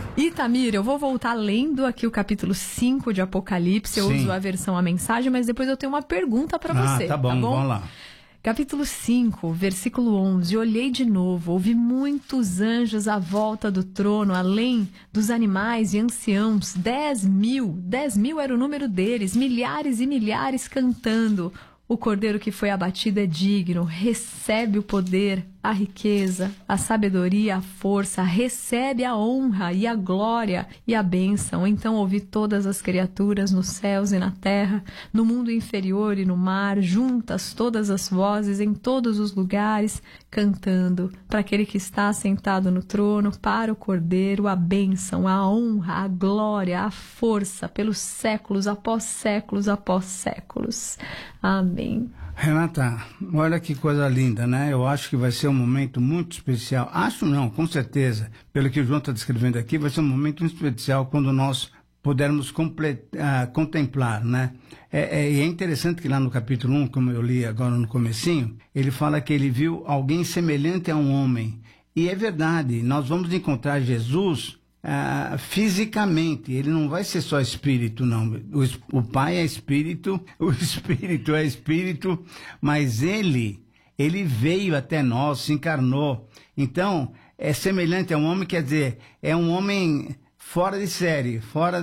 Itamir, eu vou voltar lendo aqui o capítulo 5 de Apocalipse. Eu uso a versão A Mensagem, mas depois eu tenho uma pergunta para você. Tá bom, vamos lá. Capítulo 5, versículo 11. Olhei de novo, ouvi muitos anjos à volta do trono, além dos animais e anciãos, 10.000. 10.000 era o número deles, milhares e milhares cantando. O cordeiro que foi abatido é digno, recebe o poder, a riqueza, a sabedoria, a força, recebe a honra e a glória e a bênção. Então ouvi todas as criaturas nos céus e na terra, no mundo inferior e no mar, juntas todas as vozes em todos os lugares, cantando para aquele que está sentado no trono, para o cordeiro, a bênção, a honra, a glória, a força, pelos séculos após séculos após séculos. Amém. Renata, olha que coisa linda, né? Eu acho que vai ser um momento muito especial. Acho não, com certeza. Pelo que o João está descrevendo aqui, vai ser um momento muito especial quando nós pudermos contemplar, né? É interessante que lá no capítulo 1, como eu li agora no comecinho, ele fala que ele viu alguém semelhante a um homem. E é verdade, nós vamos encontrar Jesus fisicamente. Ele não vai ser só espírito, não. O Pai é espírito, o Espírito é espírito, mas ele veio até nós, se encarnou. Então, é semelhante a um homem, quer dizer, é um homem fora de série, fora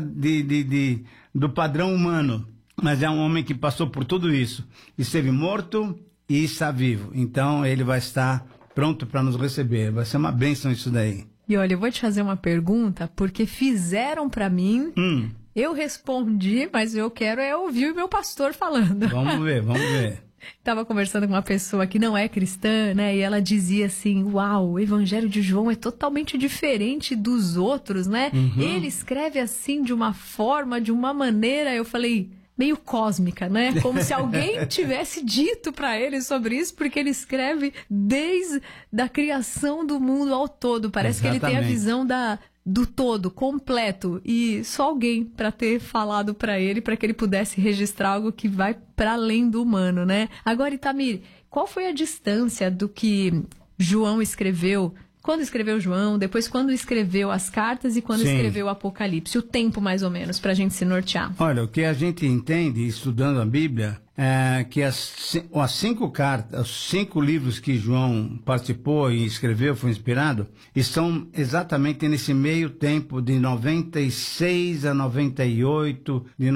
do padrão humano, mas é um homem que passou por tudo isso, esteve morto e está vivo. Então, ele vai estar pronto para nos receber. Vai ser uma bênção isso daí. E olha, eu vou te fazer uma pergunta, porque fizeram para mim, eu respondi, mas eu quero ouvir o meu pastor falando. Vamos ver. Estava conversando com uma pessoa que não é cristã, né? E ela dizia assim, uau, o Evangelho de João é totalmente diferente dos outros, né? Ele escreve assim de uma forma, de uma maneira, eu falei, meio cósmica, né? Como se alguém tivesse dito para ele sobre isso, porque ele escreve desde a criação do mundo ao todo. Parece que ele tem a visão do todo, completo, e só alguém para ter falado para ele, para que ele pudesse registrar algo que vai para além do humano, né? Agora, Itamir, qual foi a distância do que João escreveu? Quando escreveu João, depois quando escreveu as cartas e quando escreveu o Apocalipse, o tempo mais ou menos, para a gente se nortear. Olha, o que a gente entende estudando a Bíblia é que as 5 cartas, os 5 livros que João participou e escreveu, foi inspirado, estão exatamente nesse meio tempo de 96 a 98, de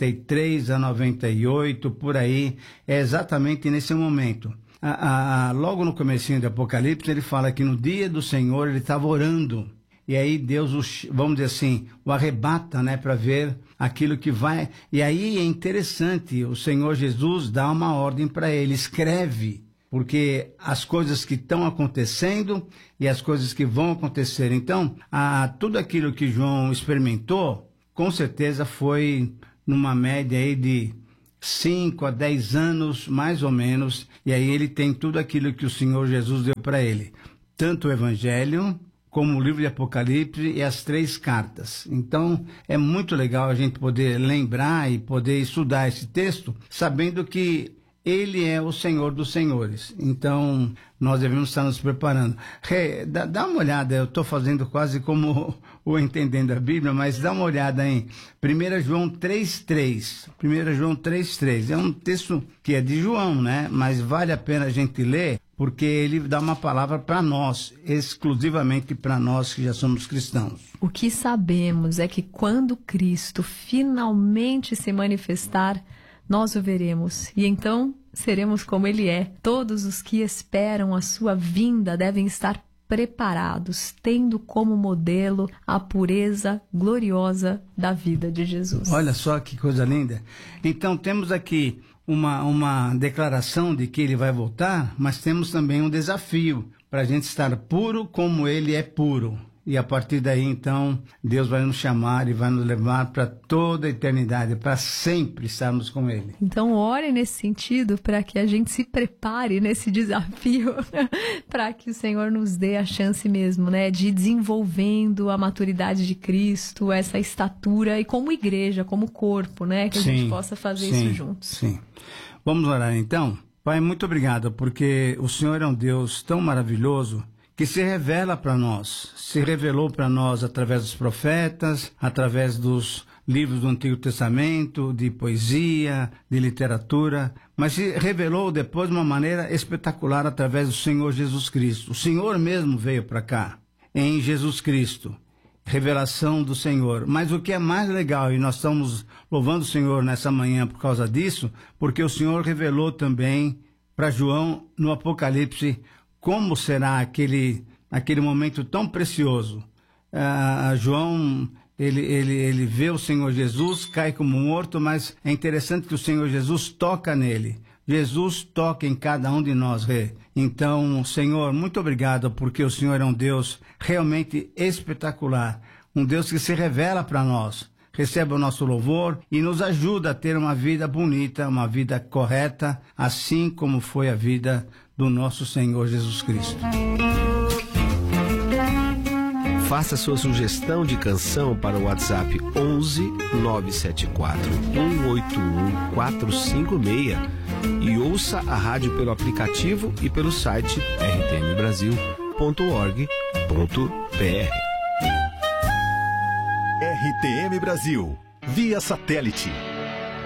93 a 98, por aí, é exatamente nesse momento. Logo no comecinho do Apocalipse, ele fala que no dia do Senhor ele estava orando. E aí Deus, vamos dizer assim, o arrebata, né, para ver aquilo que vai. E aí é interessante, o Senhor Jesus dá uma ordem para ele, escreve, porque as coisas que estão acontecendo e as coisas que vão acontecer. Então, tudo aquilo que João experimentou, com certeza foi numa média aí de 5 a 10 anos, mais ou menos, e aí ele tem tudo aquilo que o Senhor Jesus deu para ele, tanto o Evangelho, como o livro de Apocalipse e as 3 cartas. Então, é muito legal a gente poder lembrar e poder estudar esse texto, sabendo que ele é o Senhor dos Senhores. Então, nós devemos estar nos preparando. Dá uma olhada, eu estou fazendo quase como o Entendendo a Bíblia, mas dá uma olhada em 1 João 3,3. 1 João 3,3. É um texto que é de João, né? Mas vale a pena a gente ler, porque ele dá uma palavra para nós, exclusivamente para nós que já somos cristãos. O que sabemos é que quando Cristo finalmente se manifestar, nós o veremos, e então seremos como ele é. Todos os que esperam a sua vinda devem estar preparados, tendo como modelo a pureza gloriosa da vida de Jesus. Olha só que coisa linda. Então temos aqui uma declaração de que ele vai voltar, mas temos também um desafio para a gente estar puro como ele é puro. E a partir daí, então, Deus vai nos chamar e vai nos levar para toda a eternidade, para sempre estarmos com Ele. Então, ore nesse sentido para que a gente se prepare nesse desafio, para que o Senhor nos dê a chance mesmo, né, de ir desenvolvendo a maturidade de Cristo, essa estatura, e como igreja, como corpo, né, que a gente possa fazer isso juntos. Sim. Vamos orar então? Pai, muito obrigado, porque o Senhor é um Deus tão maravilhoso, que se revela para nós, se revelou para nós através dos profetas, através dos livros do Antigo Testamento, de poesia, de literatura, mas se revelou depois de uma maneira espetacular através do Senhor Jesus Cristo. O Senhor mesmo veio para cá, em Jesus Cristo, revelação do Senhor. Mas o que é mais legal, e nós estamos louvando o Senhor nessa manhã por causa disso, porque o Senhor revelou também para João no Apocalipse como será aquele momento tão precioso. João, ele vê o Senhor Jesus, cai como morto, mas é interessante que o Senhor Jesus toca nele. Jesus toca em cada um de nós. Então, Senhor, muito obrigado, porque o Senhor é um Deus realmente espetacular, um Deus que se revela para nós. Receba o nosso louvor e nos ajuda a ter uma vida bonita, uma vida correta, assim como foi a vida do nosso Senhor Jesus Cristo. Faça sua sugestão de canção para o WhatsApp 11 974 181 456 e ouça a rádio pelo aplicativo e pelo site rtmbrasil.org.br. RTM Brasil, via satélite,